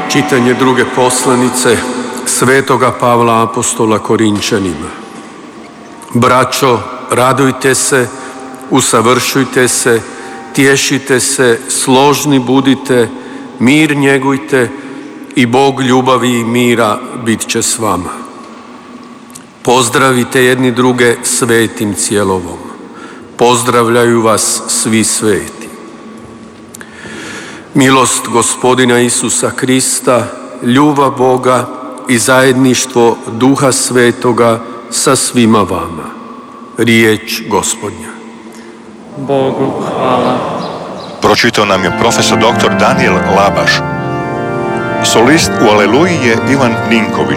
Čitanje druge poslanice Svetoga Pavla apostola Korinčanima. Braćo, radujte se, usavršujte se, tješite se, složni budite, mir njegujte i Bog ljubavi i mira bit će s vama. Pozdravite jedni druge svetim cjelovom. Pozdravljaju vas svi sveti. Milost Gospodina Isusa Krista, ljubav Boga i zajedništvo Duha Svetoga sa svima vama. Riječ Gospodnja. Bogu hvala. Pročitao nam je profesor dr. Danijel Labaš. Solist u Aleluji je Ivan Ninković.